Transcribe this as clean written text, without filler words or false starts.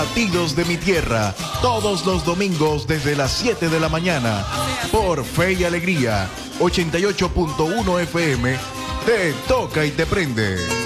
Latidos de mi tierra, todos los domingos desde las 7 de la mañana, por Fe y Alegría, 88.1 FM, te toca y te prende.